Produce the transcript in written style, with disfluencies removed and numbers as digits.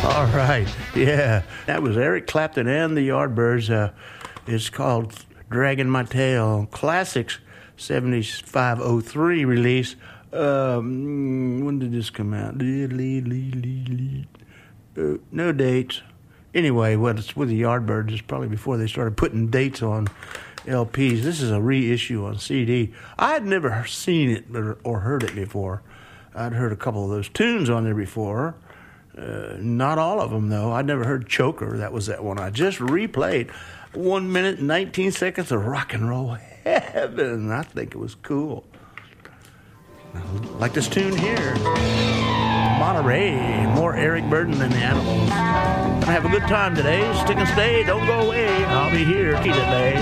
All right. Yeah. That was Eric Clapton and the Yardbirds. It's called Dragging My Tail. Classics 7503 release. When did this come out? No dates. Anyway, well, it's with the Yardbirds. It's probably before they started putting dates on LPs. This is a reissue on CD. I had never seen it or heard it before. I'd heard a couple of those tunes on there before. Not all of them, though. I'd never heard Choker. That was that one I just replayed. 1 minute and 19 seconds of rock and roll heaven. I think it was cool. Like this tune here. Monterey. More Eric Burdon than the Animals. Gonna have a good time today. Stick and stay. Don't go away. I'll be here today.